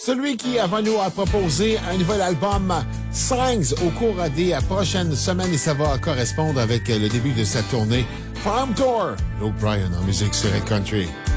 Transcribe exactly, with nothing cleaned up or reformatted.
Celui qui, avant nous, a proposé un nouvel album, Signs, au cours des prochaines semaines, et ça va correspondre avec le début de sa tournée Farm Tour. Luke Bryan en musique sur Red Country.